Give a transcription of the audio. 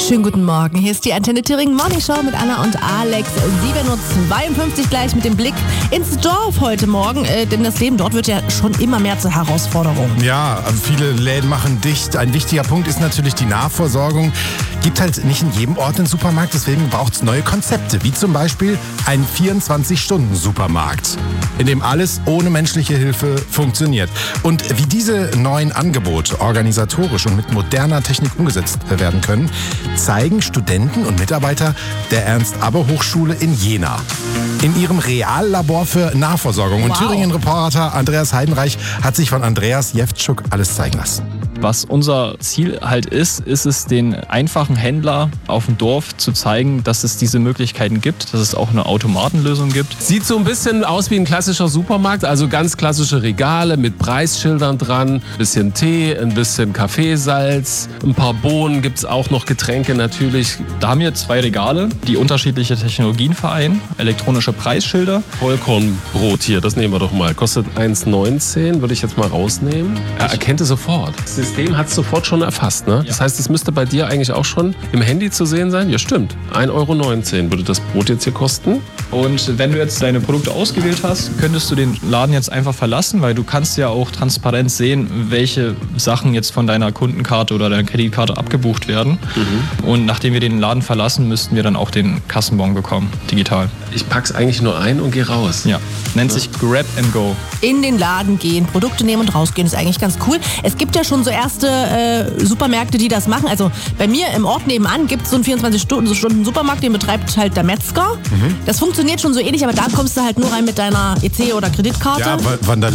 Schönen guten Morgen. Hier ist die Antenne Thüringen Morning Show mit Anna und Alex. 7.52 Uhr gleich mit dem Blick ins Dorf heute Morgen. Denn das Leben dort wird ja schon immer mehr zur Herausforderung. Ja, viele Läden machen dicht. Ein wichtiger Punkt ist natürlich die Nahversorgung. Gibt halt nicht in jedem Ort einen Supermarkt, deswegen braucht es neue Konzepte. Wie zum Beispiel ein 24-Stunden-Supermarkt, in dem alles ohne menschliche Hilfe funktioniert. Und wie diese neuen Angebote organisatorisch und mit moderner Technik umgesetzt werden können, zeigen Studenten und Mitarbeiter der Ernst-Abbe-Hochschule in Jena in ihrem Reallabor für Nahversorgung. Und Thüringen-Reporter Andreas Heidenreich hat sich von Andreas Jewtschuk alles zeigen lassen. Was unser Ziel halt ist es den einfachen Händler auf dem Dorf zu zeigen, dass es diese Möglichkeiten gibt, dass es auch eine Automatenlösung gibt. Sieht so ein bisschen aus wie ein klassischer Supermarkt, also ganz klassische Regale mit Preisschildern dran, ein bisschen Tee, ein bisschen Kaffeesalz, ein paar Bohnen, gibt es auch noch Getränke natürlich. Da haben wir 2 Regale, die unterschiedliche Technologien vereinen, elektronische Preisschilder. Vollkornbrot hier, das nehmen wir doch mal, kostet 1,19, würde ich jetzt mal rausnehmen. Er erkennt es sofort. Das System hat es sofort schon erfasst, ne? Das heißt, es müsste bei dir eigentlich auch schon im Handy zu sehen sein? Ja, stimmt. 1,19 Euro würde das Brot jetzt hier kosten. Und wenn du jetzt deine Produkte ausgewählt hast, könntest du den Laden jetzt einfach verlassen, weil du kannst ja auch transparent sehen, welche Sachen jetzt von deiner Kundenkarte oder deiner Kreditkarte abgebucht werden. Und nachdem wir den Laden verlassen, müssten wir dann auch den Kassenbon bekommen, digital. Ich pack's eigentlich nur ein und gehe raus. Ja, nennt sich Grab and Go. In den Laden gehen, Produkte nehmen und rausgehen, ist eigentlich ganz cool. Es gibt ja schon so erste Supermärkte, die das machen. Also bei mir im Ort nebenan gibt es so einen 24-Stunden-Supermarkt, den betreibt halt der Metzger. Das funktioniert schon so ähnlich, aber da kommst du halt nur rein mit deiner EC- oder Kreditkarte. Ja,